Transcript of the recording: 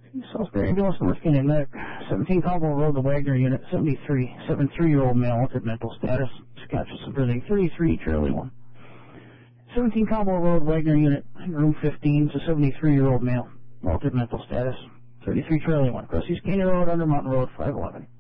Salisbury Ambulance, North Canyon Medic, 17 Caldwell Road, the Wagner Unit, 73-year-old male, altered mental status, conscious of breathing, 33, Charlie 1. 17 Caldwell Road, Wagner Unit, room 15, to 73-year-old male, altered mental status, 33, Charlie 1. Cross East Canyon Road, Under Mountain Road, 511.